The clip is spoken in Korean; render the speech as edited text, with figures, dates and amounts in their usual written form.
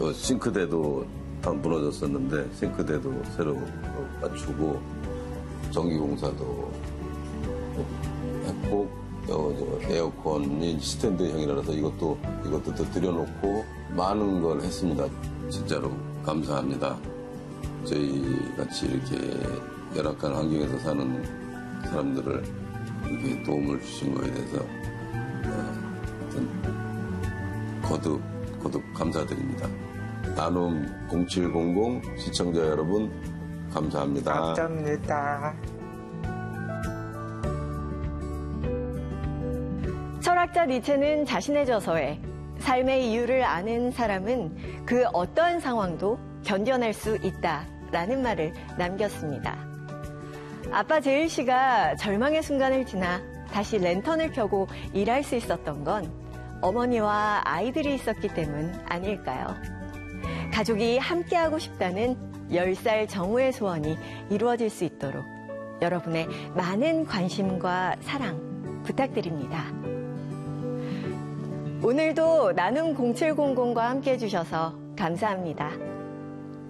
또 싱크대도 다 무너졌었는데 싱크대도 새로 맞추고 전기공사도 했고 에어컨이 스탠드형이라서 이것도 더 들여놓고 많은 걸 했습니다. 진짜로 감사합니다. 저희 같이 이렇게 열악한 환경에서 사는 사람들을 이렇게 도움을 주신 거에 대해서 거듭 감사드립니다. 나눔 0700 시청자 여러분 감사합니다. 감사합니다. 철학자 니체는 자신의 저서에 삶의 이유를 아는 사람은 그 어떠한 상황도 견뎌낼 수 있다라는 말을 남겼습니다. 아빠 제일 씨가 절망의 순간을 지나 다시 랜턴을 켜고 일할 수 있었던 건 어머니와 아이들이 있었기 때문 아닐까요? 가족이 함께하고 싶다는 10살 정우의 소원이 이루어질 수 있도록 여러분의 많은 관심과 사랑 부탁드립니다. 오늘도 나눔 0700과 함께 해주셔서 감사합니다.